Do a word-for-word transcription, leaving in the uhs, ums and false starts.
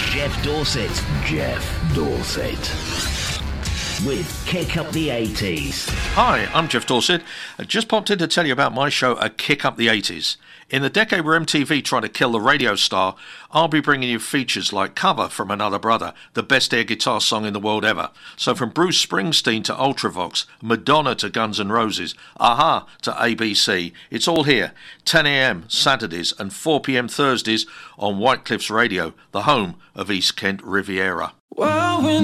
Jeff Dorset. Jeff Dorset. With Kick Up the eighties. Hi, I'm Jeff Dorset. I just popped in to tell you about my show, A Kick Up the eighties. In the decade where M T V tried to kill the radio star, I'll be bringing you features like Cover from Another Brother, the best air guitar song in the world ever. So from Bruce Springsteen to Ultravox, Madonna to Guns N' Roses, Aha to A B C, it's all here. ten a.m. Saturdays and four p.m. Thursdays on White Cliffs Radio, the home of East Kent Riviera. Well,